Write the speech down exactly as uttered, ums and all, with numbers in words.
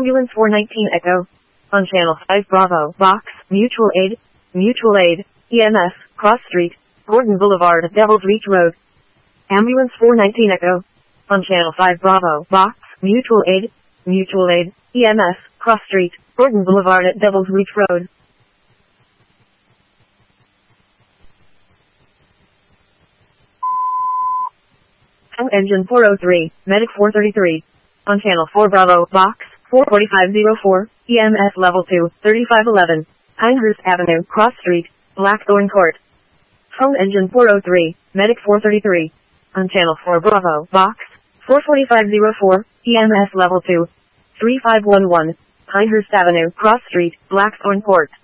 Ambulance four nineteen Echo. On Channel five Bravo, Box, Mutual Aid, Mutual Aid, E M S, Cross Street, Gordon Boulevard, Devil's Reach Road. Ambulance four nineteen Echo. On Channel five Bravo, Box, Mutual Aid, Mutual Aid, E M S, Cross Street, Gordon Boulevard at Devil's Reach Road. Phone Engine four oh three, Medic four thirty-three. On Channel four Bravo, Box, four forty-five oh four, E M S Level two, thirty-five eleven, Pinehurst Avenue, Cross Street, Blackthorn Court. Phone Engine four oh three, Medic four thirty-three. On Channel four Bravo, Box, four forty-five oh four, E M S Level two, thirty-five eleven, Pinehurst Avenue, Cross Street, Blackthorn Court.